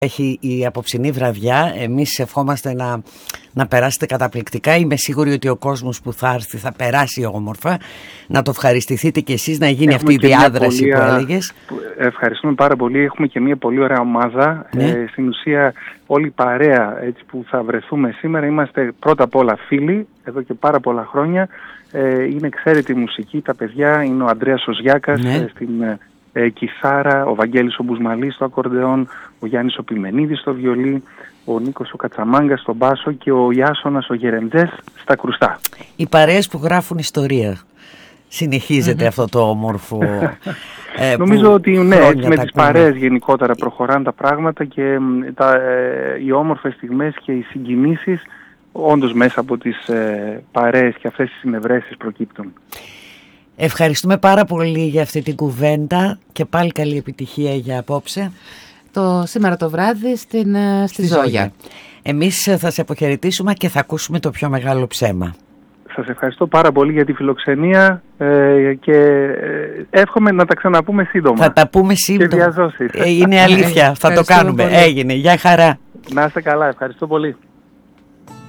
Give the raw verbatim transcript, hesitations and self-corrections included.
Έχει η απόψινή βραδιά. Εμείς ευχόμαστε να, να περάσετε καταπληκτικά. Είμαι σίγουρη ότι ο κόσμος που θα έρθει θα περάσει όμορφα. Να το ευχαριστηθείτε κι εσείς, να γίνει Έχουμε αυτή η διάδραση πολύ, που έλεγες. Ευχαριστούμε πάρα πολύ. Έχουμε και μια πολύ ωραία ομάδα. Ναι. Ε, στην ουσία όλη η παρέα έτσι, που θα βρεθούμε σήμερα είμαστε πρώτα απ' όλα φίλοι εδώ και πάρα πολλά χρόνια. Ε, είναι εξαίρετη μουσική τα παιδιά. Είναι ο Ανδρέας ο Ζιάκας ναι. ε, στην ε, κιθάρα, ο Βαγγέλης ο Μπουσμαλής στο ακορντεόν, ο Γιάννης ο Πιμενίδης στο βιολί, ο Νίκος ο Κατσαμάγκας στο μπάσο και ο Ιάσονας ο Γερεντζές στα κρουστά. Οι παρέες που γράφουν ιστορία. Συνεχίζεται mm-hmm. αυτό το όμορφο. ε, Νομίζω ότι ναι, έτσι, με τις παρέες γενικότερα προχωράνε τα πράγματα και τα, ε, οι όμορφες στιγμές και οι συγκινήσεις όντως μέσα από τις ε, παρέες και αυτές τις συνευρέσεις προκύπτουν. Ευχαριστούμε πάρα πολύ για αυτή την κουβέντα και πάλι καλή επιτυχία για απόψε. Το σήμερα το βράδυ στην, στη, στη Ζόγια. Εμείς θα σε αποχαιρετήσουμε και θα ακούσουμε το πιο μεγάλο ψέμα. Σας ευχαριστώ πάρα πολύ για τη φιλοξενία ε, και ε, εύχομαι να τα ξαναπούμε σύντομα. Θα τα πούμε σύντομα. Και διαζώσεις. Ε, είναι αλήθεια, θα το κάνουμε. Πολύ. Έγινε. Γεια χαρά. Να είστε καλά. Ευχαριστώ πολύ.